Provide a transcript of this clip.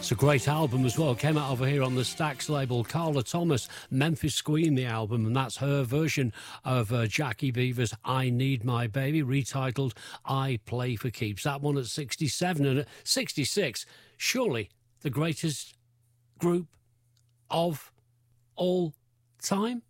It's a great album as well. Came out over here on the Stax label. Carla Thomas, Memphis Queen, the album, and that's her version of Jackie Beaver's I Need My Baby, retitled I Play for Keeps. That one at 67, and at 66, surely the greatest group of all time.